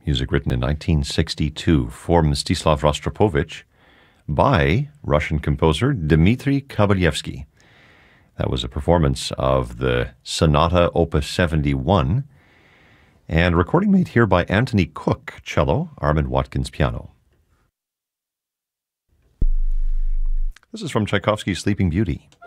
music written in 1962 for Mstislav Rostropovich by Russian composer Dmitry Kabalevsky. That was a performance of the Sonata Opus 71, and a recording made here by Anthony Cook, cello, Armand Watkins, piano. This is from Tchaikovsky's Sleeping Beauty.